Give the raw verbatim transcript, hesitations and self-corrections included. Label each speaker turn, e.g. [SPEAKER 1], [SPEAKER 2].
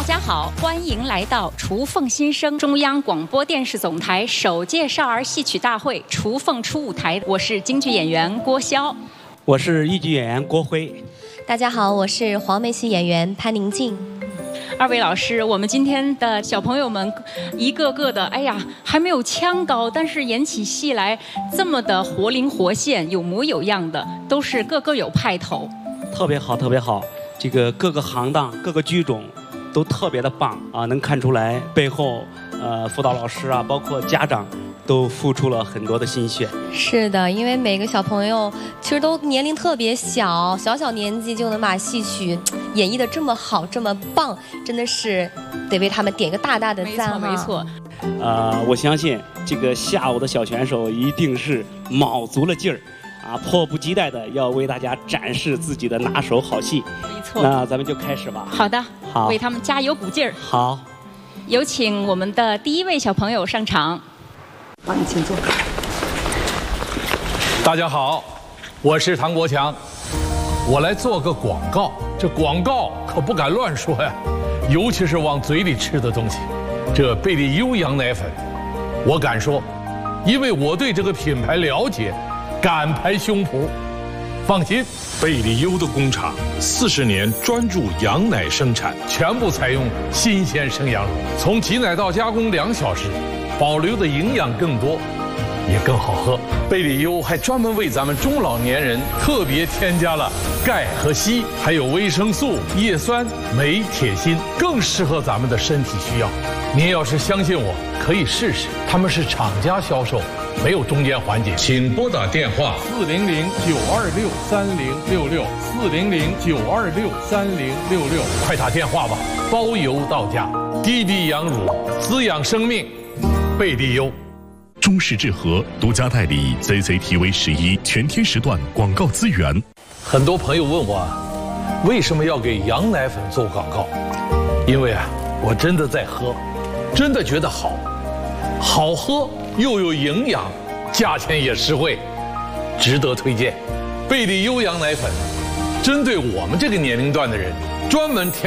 [SPEAKER 1] 家好，欢迎来到雏凤新生中央广播电视总台首届少儿戏曲大会雏凤初舞台，我是京剧演员郭潇，
[SPEAKER 2] 我是豫剧演员郭辉。
[SPEAKER 3] 大家好，我是黄梅戏演员潘宁静。
[SPEAKER 1] 二位老师，我们今天的小朋友们一个个的，哎呀，还没有腔高，但是演起戏来这么的活灵活现，有模有样的，都是个个有派头。
[SPEAKER 2] 特别好，特别好。这个各个行当、各个剧种都特别的棒啊，能看出来背后呃辅导老师啊，包括家长都付出了很多的心血。
[SPEAKER 3] 是的，因为每个小朋友其实都年龄特别小，小小年纪就能把戏曲演绎得这么好、这么棒，真的是得为他们点个大大的赞哈。
[SPEAKER 1] 没错，没
[SPEAKER 2] 错。呃，我相信这个下午的小选手一定是卯足了劲儿。啊，迫不及待的要为大家展示自己的拿手好戏。
[SPEAKER 1] 没错，
[SPEAKER 2] 那咱们就开始吧。
[SPEAKER 1] 好的，
[SPEAKER 2] 好，
[SPEAKER 1] 为他们加油鼓劲儿。
[SPEAKER 2] 好，
[SPEAKER 1] 有请我们的第一位小朋友上场。
[SPEAKER 4] 好，你请坐。
[SPEAKER 5] 大家好，我是唐国强，我来做个广告。这广告可不敢乱说呀，尤其是往嘴里吃的东西。这贝利优羊奶粉，我敢说，因为我对这个品牌了解。敢拍胸脯，放心，
[SPEAKER 6] 贝利优的工厂四十年专注羊奶生产，
[SPEAKER 5] 全部采用新鲜生羊乳，从挤奶到加工两小时，保留的营养更多，也更好喝。贝利优还专门为咱们中老年人特别添加了钙和硒，还有维生素、叶酸、镁、铁、锌，更适合咱们的身体需要。您要是相信我，可以试试，他们是厂家销售。没有中间环节，
[SPEAKER 6] 请拨打电话
[SPEAKER 5] 四零零九二六三零六六四零零九二六三零六六，快打电话吧，包邮到家。低低羊乳滋养生命，贝利优。
[SPEAKER 7] 中视智和独家代理 C C T V 十一全天时段广告资源。
[SPEAKER 5] 很多朋友问我，为什么要给羊奶粉做广告？因为啊，我真的在喝，真的觉得好，好喝。又有营养，价钱也实惠，值得推荐。贝利优羊奶粉，针对我们这个年龄段的人，专门添。